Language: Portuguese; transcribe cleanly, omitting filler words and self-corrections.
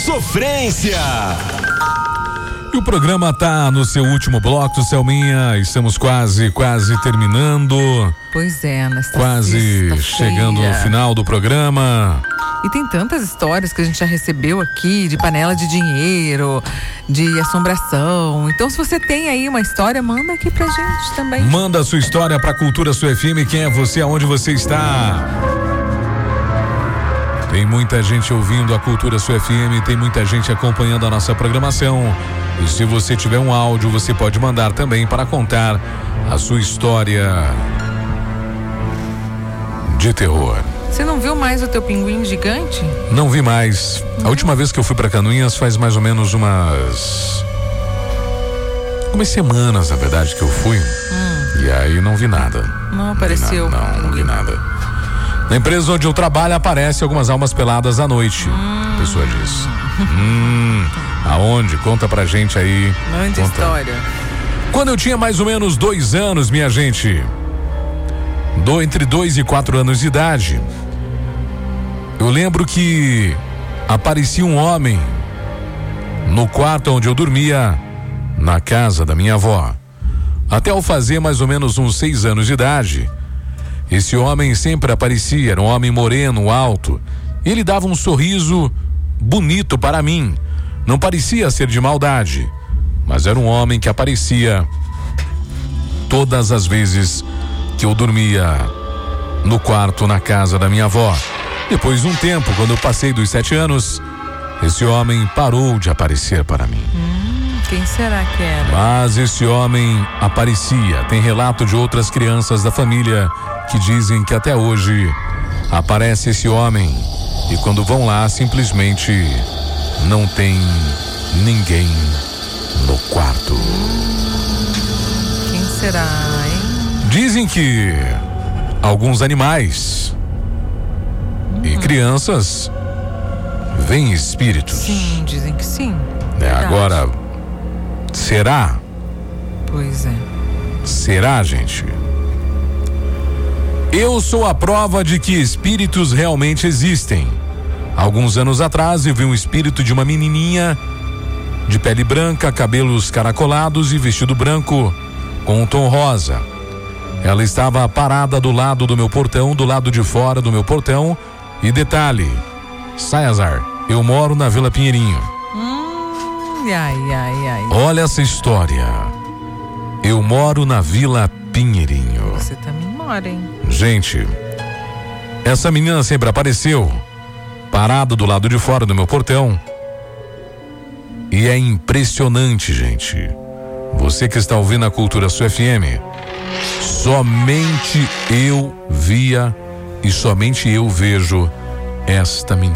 sofrência. E o programa tá no seu último bloco, Selminha. Estamos quase terminando. Pois é, nesta quase chegando no final do programa. E tem tantas histórias que a gente já recebeu aqui, de panela de dinheiro, de assombração. Então, se você tem aí uma história, manda aqui pra gente também. Manda a sua história pra Cultura Sul FM. Quem é você? Aonde você está? Tem muita gente ouvindo a Cultura Sul FM, tem muita gente acompanhando a nossa programação. E se você tiver um áudio, você pode mandar também para contar a sua história de terror. Você não viu mais o teu pinguim gigante? Não vi mais. A última vez que eu fui para Canoinhas faz mais ou menos umas semanas, na verdade, que eu fui. E aí não vi nada. Não apareceu? Não vi nada. Na empresa onde eu trabalho aparecem algumas almas peladas à noite. A pessoa diz. Aonde? Conta pra gente aí. Mande história. Quando eu tinha mais ou menos 2 anos, minha gente, entre 2 e 4 anos de idade, eu lembro que aparecia um homem no quarto onde eu dormia, na casa da minha avó. Até eu fazer mais ou menos uns 6 anos de idade, esse homem sempre aparecia. Era um homem moreno, alto. Ele dava um sorriso bonito para mim. Não parecia ser de maldade, mas era um homem que aparecia todas as vezes que eu dormia no quarto na casa da minha avó. Depois de um tempo, quando eu passei dos 7 anos, esse homem parou de aparecer para mim. Quem será que era? Mas esse homem aparecia. Tem relato de outras crianças da família que dizem que até hoje aparece esse homem e quando vão lá simplesmente não tem ninguém no quarto. Quem será, hein? Dizem que alguns animais e crianças veem espíritos. Sim, dizem que sim. Agora, será? Pois é. Será, gente? Eu sou a prova de que espíritos realmente existem. Alguns anos atrás eu vi um espírito de uma menininha de pele branca, cabelos caracolados e vestido branco com um tom rosa. Ela estava parada do lado do meu portão, do lado de fora do meu portão. E detalhe, Sayazar, eu moro na Vila Pinheirinho. Ai. Olha essa história. Eu moro na Vila Pinheirinho. Você também mora, hein? Gente, essa menina sempre apareceu parada do lado de fora do meu portão. E é impressionante, gente. Você que está ouvindo a Cultura Sul FM, somente eu via e somente eu vejo esta menina.